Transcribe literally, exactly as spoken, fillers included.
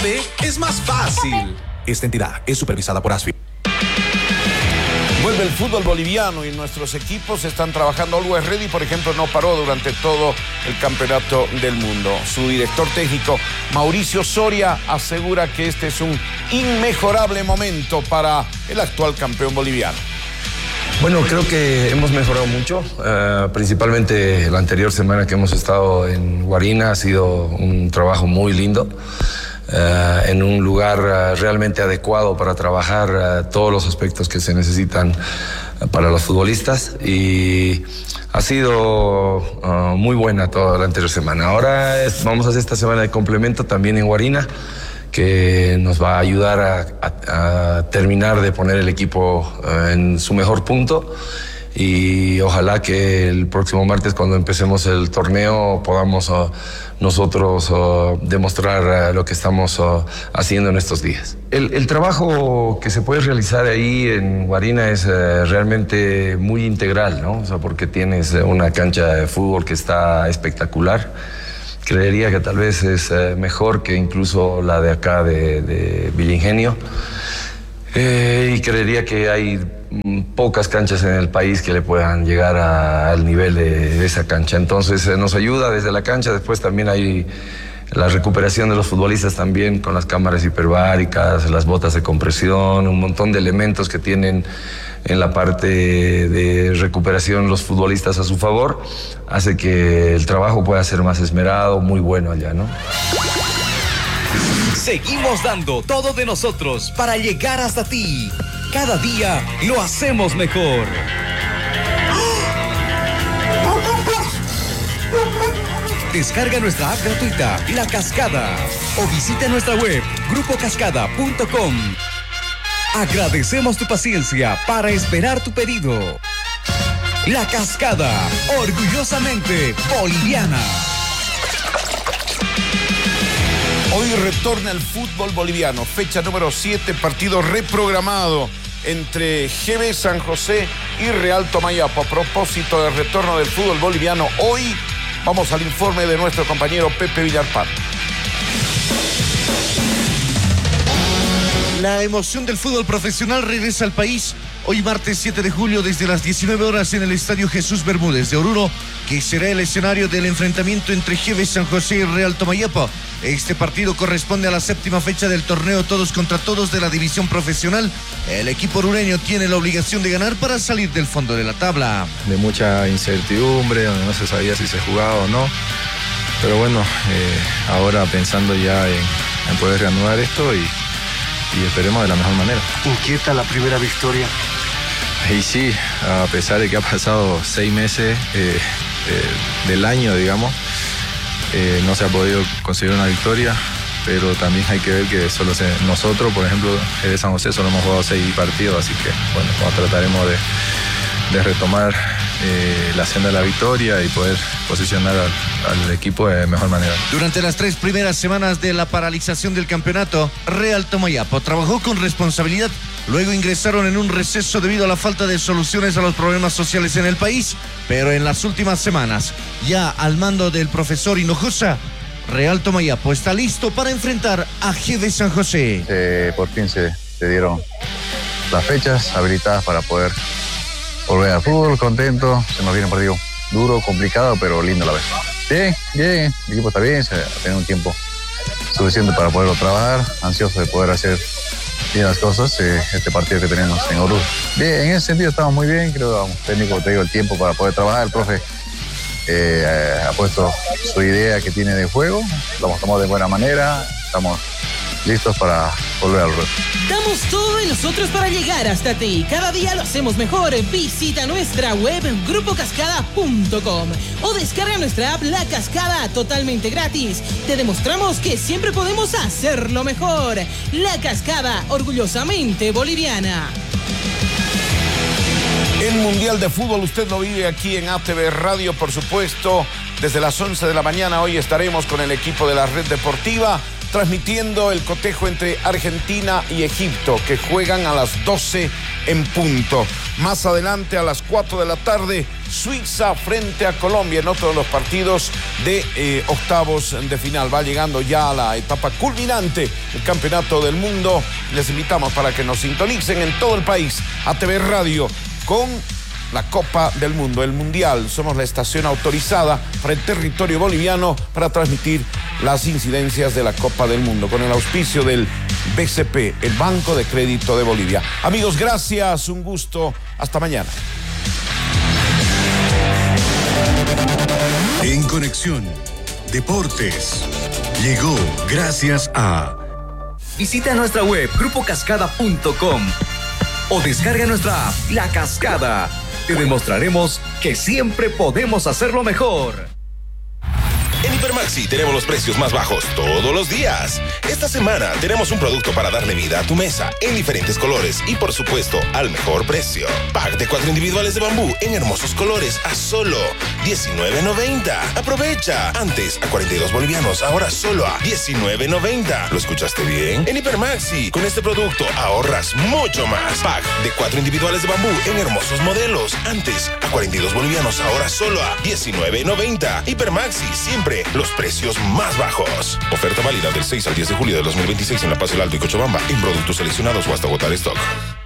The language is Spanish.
Es más fácil. Esta entidad es supervisada por ASFI. Vuelve el fútbol boliviano y nuestros equipos están trabajando. Always Ready, por ejemplo, no paró durante todo el campeonato del mundo. Su director técnico, Mauricio Soria, asegura que este es un inmejorable momento para el actual campeón boliviano. Bueno, creo que hemos mejorado mucho, uh, principalmente la anterior semana que hemos estado en Guarina ha sido un trabajo muy lindo. Uh, en un lugar uh, realmente adecuado para trabajar uh, todos los aspectos que se necesitan uh, para los futbolistas y ha sido uh, muy buena toda la anterior semana. Ahora es, vamos a hacer esta semana de complemento también en Guarina, que nos va a ayudar a, a, a terminar de poner el equipo uh, en su mejor punto. Y ojalá que el próximo martes, cuando empecemos el torneo, podamos uh, nosotros uh, demostrar uh, lo que estamos uh, haciendo en estos días. El, el trabajo que se puede realizar ahí en Guarina es uh, realmente muy integral, ¿no? O sea, porque tienes una cancha de fútbol que está espectacular. Creería que tal vez es uh, mejor que incluso la de acá de, de Villingenio. Eh, y creería que hay pocas canchas en el país que le puedan llegar a, al nivel de, de esa cancha. Entonces eh, nos ayuda desde la cancha. Después también hay la recuperación de los futbolistas también con las cámaras hiperbáricas, las botas de compresión, un montón de elementos que tienen en la parte de recuperación los futbolistas a su favor, hace que el trabajo pueda ser más esmerado, muy bueno allá, ¿no? Seguimos dando todo de nosotros para llegar hasta ti. Cada día lo hacemos mejor. Descarga nuestra app gratuita, La Cascada, o visita nuestra web, grupo cascada punto com. Agradecemos tu paciencia para esperar tu pedido. La Cascada, orgullosamente boliviana. Hoy retorna el fútbol boliviano, fecha número siete, partido reprogramado entre G B San José y Real Tomayapo. A propósito del retorno del fútbol boliviano, hoy vamos al informe de nuestro compañero Pepe Villarpar. La emoción del fútbol profesional regresa al país hoy martes siete de julio desde las diecinueve horas en el Estadio Jesús Bermúdez de Oruro, que será el escenario del enfrentamiento entre G B San José y Real Tomayapo. Este partido corresponde a la séptima fecha del torneo Todos contra Todos de la división profesional. El equipo orureño tiene la obligación de ganar para salir del fondo de la tabla. De mucha incertidumbre, donde no se sabía si se jugaba o no. Pero bueno, eh, ahora pensando ya en, en poder reanudar esto y, y esperemos de la mejor manera. ¿Inquieta la primera victoria? Y sí, a pesar de que ha pasado seis meses eh, eh, del año, digamos, eh, no se ha podido conseguir una victoria, pero también hay que ver que solo se, nosotros, por ejemplo, de San José, solo hemos jugado seis partidos, así que bueno, bueno trataremos de, de retomar eh, la senda de la victoria y poder posicionar al, al equipo de mejor manera. Durante las tres primeras semanas de la paralización del campeonato, Real Tomayapo trabajó con responsabilidad. Luego ingresaron en un receso debido a la falta de soluciones a los problemas sociales en el país, pero en las últimas semanas, ya al mando del profesor Hinojosa, Real Tomayapo está listo para enfrentar a G B San José. Eh, por fin se, se dieron las fechas habilitadas para poder volver al fútbol, contento. Se nos viene un partido duro, complicado, pero lindo a la vez. Bien, bien, el equipo está bien, se ha tenido un tiempo suficiente para poderlo trabajar, ansioso de poder hacer bien las cosas, eh, este partido que tenemos en Oruro. Bien, en ese sentido estamos muy bien, creo que el técnico te digo el tiempo para poder trabajar, el profe eh, ha puesto su idea que tiene de juego, lo hemos tomado de buena manera, estamos listos para volver al ruedo. Damos todo de nosotros para llegar hasta ti. Cada día lo hacemos mejor. Visita nuestra web grupo cascada punto com o descarga nuestra app La Cascada totalmente gratis. Te demostramos que siempre podemos hacerlo mejor. La Cascada, orgullosamente boliviana. El Mundial de Fútbol usted lo vive aquí en A T V Radio, por supuesto. Desde las once de la mañana hoy estaremos con el equipo de la Red Deportiva transmitiendo el cotejo entre Argentina y Egipto, que juegan a las doce en punto. Más adelante, a las cuatro de la tarde, Suiza frente a Colombia en otro de los partidos de eh, octavos de final. Va llegando ya a la etapa culminante del Campeonato del Mundo. Les invitamos para que nos sintonicen en todo el país a T V Radio con la Copa del Mundo, el Mundial. Somos la estación autorizada para el territorio boliviano para transmitir las incidencias de la Copa del Mundo con el auspicio del B C P, el Banco de Crédito de Bolivia. Amigos, gracias, un gusto. Hasta mañana. En Conexión Deportes llegó gracias a... Visita nuestra web grupo cascada punto com o descarga nuestra app La Cascada. Te demostraremos que siempre podemos hacerlo mejor. En Hipermaxi tenemos los precios más bajos todos los días. Esta semana tenemos un producto para darle vida a tu mesa en diferentes colores y por supuesto al mejor precio. Pack de cuatro individuales de bambú en hermosos colores a solo diecinueve noventa. Aprovecha. Antes a cuarenta y dos bolivianos, ahora solo a diecinueve noventa. ¿Lo escuchaste bien? En Hipermaxi, con este producto ahorras mucho más. Pack de cuatro individuales de bambú en hermosos modelos. Antes a cuarenta y dos bolivianos, ahora solo a diecinueve noventa. Hipermaxi, siempre los precios más bajos. Oferta válida del seis al diez de julio de dos mil veintiséis en La Paz, El Alto y Cochabamba en productos seleccionados o hasta agotar stock.